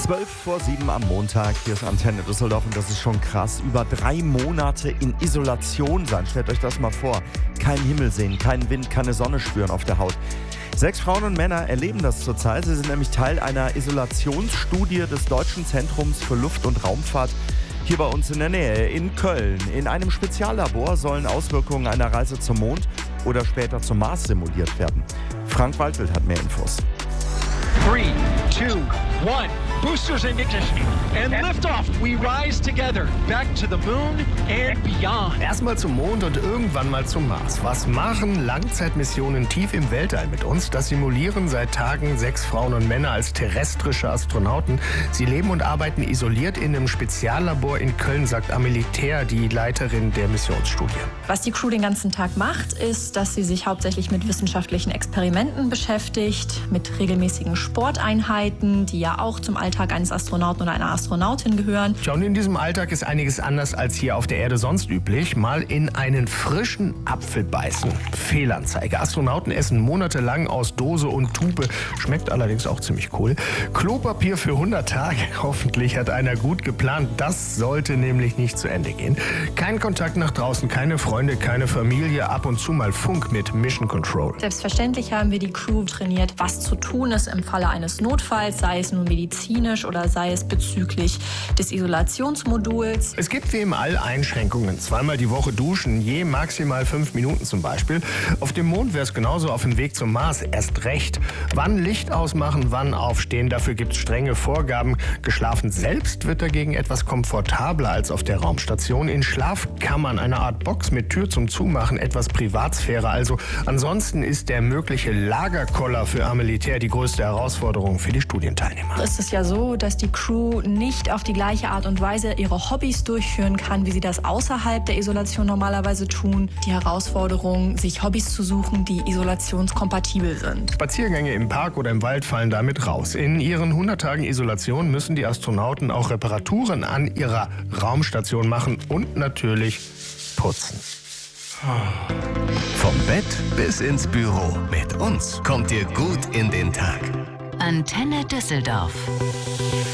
6:12 am Montag. Hier ist Antenne Düsseldorf und das ist schon krass. Über 3 Monate in Isolation sein. Stellt euch das mal vor. Keinen Himmel sehen, keinen Wind, keine Sonne spüren auf der Haut. 6 Frauen und Männer erleben das zurzeit. Sie sind nämlich Teil einer Isolationsstudie des Deutschen Zentrums für Luft- und Raumfahrt hier bei uns in der Nähe, in Köln. In einem Speziallabor sollen Auswirkungen einer Reise zum Mond oder später zum Mars simuliert werden. Frank Waldwild hat mehr Infos. 3, 2, 1. Boosters in ignition and liftoff. We rise together back to the moon and beyond. Erstmal zum Mond und irgendwann mal zum Mars. Was machen Langzeitmissionen tief im Weltall mit uns? Das simulieren seit Tagen 6 Frauen und Männer als terrestrische Astronauten. Sie leben und arbeiten isoliert in einem Speziallabor in Köln, sagt Amelie Theer, die Leiterin der Missionsstudie. Was die Crew den ganzen Tag macht, ist, dass sie sich hauptsächlich mit wissenschaftlichen Experimenten beschäftigt, mit regelmäßigen Sporteinheiten, die ja auch zum Alltag eines Astronauten oder einer Astronautin gehören. Tja, und in diesem Alltag ist einiges anders als hier auf der Erde sonst üblich. Mal in einen frischen Apfel beißen. Fehlanzeige. Astronauten essen monatelang aus Dose und Tube. Schmeckt allerdings auch ziemlich cool. Klopapier für 100 Tage. Hoffentlich hat einer gut geplant. Das sollte nämlich nicht zu Ende gehen. Kein Kontakt nach draußen, keine Freunde, keine Familie. Ab und zu mal Funk mit Mission Control. Selbstverständlich haben wir die Crew trainiert, was zu tun ist im Falle eines Notfalls, sei es nun medizinisch oder sei es bezüglich des Isolationsmoduls. Es gibt wie im All Einschränkungen. 2-mal die Woche duschen, je maximal 5 Minuten zum Beispiel. Auf dem Mond wäre es genauso, auf dem Weg zum Mars erst recht. Wann Licht ausmachen, wann aufstehen, dafür gibt es strenge Vorgaben. Geschlafen selbst wird dagegen etwas komfortabler als auf der Raumstation. In Schlafkammern, eine Art Box mit Tür zum Zumachen, etwas Privatsphäre. Also ansonsten ist der mögliche Lagerkoller für Amelie Theer die größte Herausforderung für die Studienteilnehmer. Es ist ja so, dass die Crew nicht auf die gleiche Art und Weise ihre Hobbys durchführen kann, wie sie das außerhalb der Isolation normalerweise tun. Die Herausforderung, sich Hobbys zu suchen, die isolationskompatibel sind. Spaziergänge im Park oder im Wald fallen damit raus. In ihren 100 Tagen Isolation müssen die Astronauten auch Reparaturen an ihrer Raumstation machen und natürlich putzen. Vom Bett bis ins Büro. Mit uns kommt ihr gut in den Tag. Antenne Düsseldorf.